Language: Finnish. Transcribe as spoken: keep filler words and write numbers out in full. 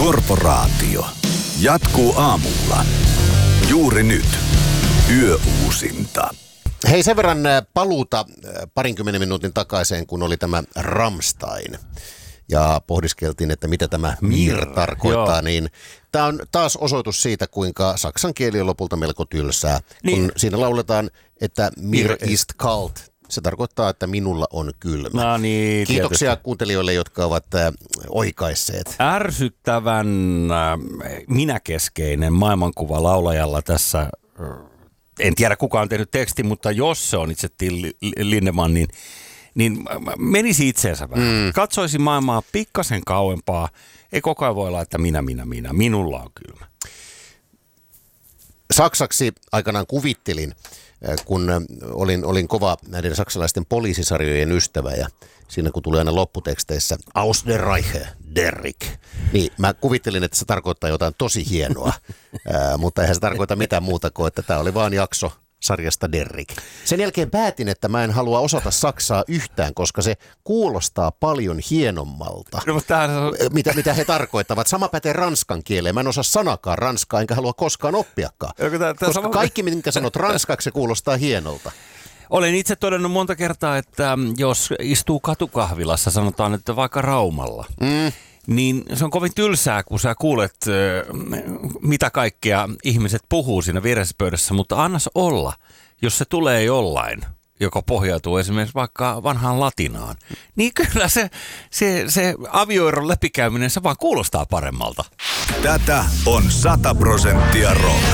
Korporaatio jatkuu aamulla. Juuri nyt. Yöuusinta. Hei, sen verran paluuta parinkymmenen minuutin takaisin, kun oli tämä Rammstein. Ja pohdiskeltiin, että mitä tämä Mir tarkoittaa, niin tämä on taas osoitus siitä, kuinka saksan kieli on lopulta melko tylsää. Niin. Kun siinä lauletaan, että Mir ist kalt. Se tarkoittaa, että minulla on kylmä. No niin, Kiitoksia tietysti kuuntelijoille, jotka ovat äh, oikaisseet. Ärsyttävän äh, minäkeskeinen maailmankuva laulajalla tässä. Äh, en tiedä kuka on tehnyt teksti, mutta jos se on itse Till Lindemann, niin, niin menisi itseensä vähän. Mm. Katsoisi maailmaa pikkasen kauempaa. Ei koko ajan voi olla, että minä, minä, minä. Minulla on kylmä. Saksaksi aikanaan kuvittelin, kun olin, olin kova näiden saksalaisten poliisisarjojen ystävä ja siinä kun tuli aina lopputeksteissä Aus der Reiche, Derrick, niin mä kuvittelin, että se tarkoittaa jotain tosi hienoa, Ää, mutta eihän se tarkoita mitään muuta kuin, että tämä oli vaan jakso sarjasta Derrick. Sen jälkeen päätin, että mä en halua osata saksaa yhtään, koska se kuulostaa paljon hienommalta, no, on mitä, mitä he tarkoittavat. Sama pätee ranskan kieleen. Mä en osaa sanakaan ranskaa, enkä halua koskaan oppiakaan. Tämä, tämä koska sama kaikki, minkä sanot ranskaksi, se kuulostaa hienolta. Olen itse todennut monta kertaa, että jos istuu katukahvilassa, sanotaan, että vaikka Raumalla, mm. niin se on kovin tylsää, kun sä kuulet, mitä kaikkea ihmiset puhuu siinä vieressä pöydässä, mutta annas olla, jos se tulee jollain, joka pohjautuu esimerkiksi vaikka vanhaan latinaan, niin kyllä se, se, se avioeron läpikäyminen, se vaan kuulostaa paremmalta. Tätä on sata prosenttia rock.